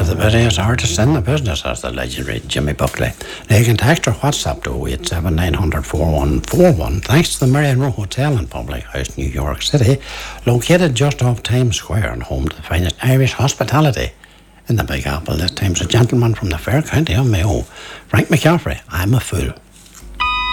the busiest artist in the business, as the legendary Jimmy Buckley. Now you can text or WhatsApp to 087 900 4141 thanks to the Marion Row Hotel and Public House, New York City, located just off Times Square and home to the finest Irish hospitality in the Big Apple. This time's a gentleman from the fair county of Mayo, Frank McCaffrey. I'm a fool.